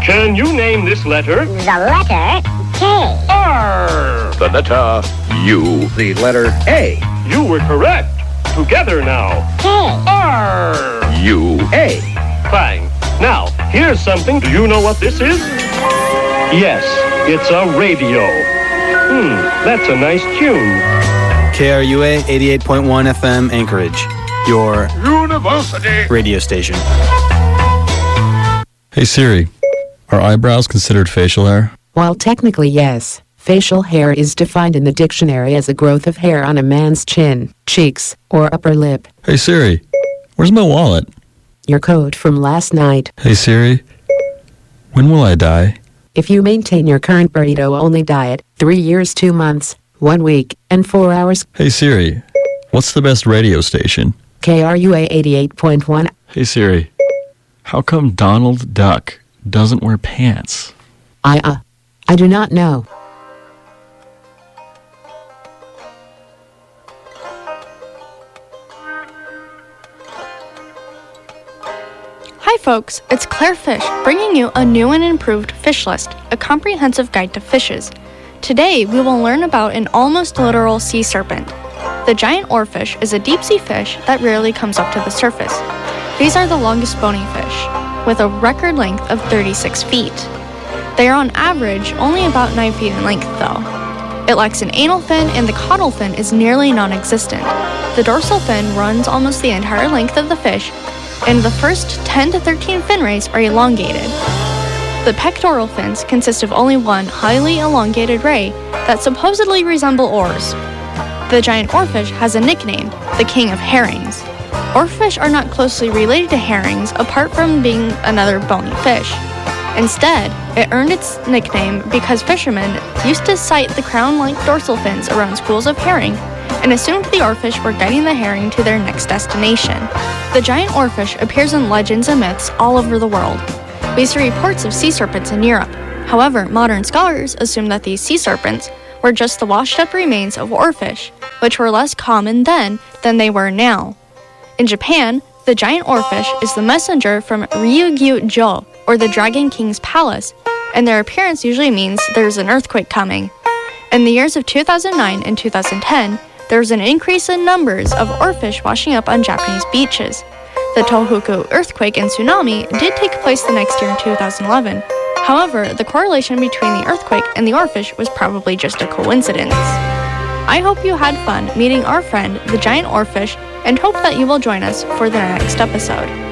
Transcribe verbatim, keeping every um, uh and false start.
Can you name this letter? The letter K. R. The letter U. The letter A. You were correct. Together now. K. R. U. A. Fine. Now, here's something. Do you know what this is? Yes, it's a radio. Hmm, that's a nice tune. K R U A eighty-eight point one F M Anchorage, your University radio station. Hey Siri, are eyebrows considered facial hair? While technically yes, facial hair is defined in the dictionary as a growth of hair on a man's chin, cheeks, or upper lip. Hey Siri, where's my wallet? Your code from last night. Hey Siri, when will I die? If you maintain your current burrito-only diet, three years, two months, one week, and four hours. Hey Siri, what's the best radio station? K R U A eighty-eight point one. Hey Siri, how come Donald Duck doesn't wear pants? I, uh, I do not know. Hi folks, it's Claire Fish, bringing you a new and improved fish list, a comprehensive guide to fishes. Today, we will learn about an almost literal sea serpent. The giant oarfish is a deep-sea fish that rarely comes up to the surface. These are the longest bony fish, with a record length of thirty-six feet. They are on average only about nine feet in length, though. It lacks an anal fin, and the caudal fin is nearly non-existent. The dorsal fin runs almost the entire length of the fish, and the first ten to thirteen fin rays are elongated. The pectoral fins consist of only one highly elongated ray that supposedly resemble oars. The giant oarfish has a nickname, the king of herrings. Oarfish are not closely related to herrings apart from being another bony fish. Instead, it earned its nickname because fishermen used to sight the crown-like dorsal fins around schools of herring and assumed the oarfish were guiding the herring to their next destination. The giant oarfish appears in legends and myths all over the world. We see reports of sea serpents in Europe. However, modern scholars assume that these sea serpents were just the washed-up remains of oarfish, which were less common then than they were now. In Japan, the giant oarfish is the messenger from Ryugyu-jo, or the Dragon King's palace, and their appearance usually means there's an earthquake coming. In the years of two thousand nine and two thousand ten, there was an increase in numbers of oarfish washing up on Japanese beaches. The Tohoku earthquake and tsunami did take place the next year in two thousand eleven. However, the correlation between the earthquake and the oarfish was probably just a coincidence. I hope you had fun meeting our friend, the giant oarfish, and hope that you will join us for the next episode.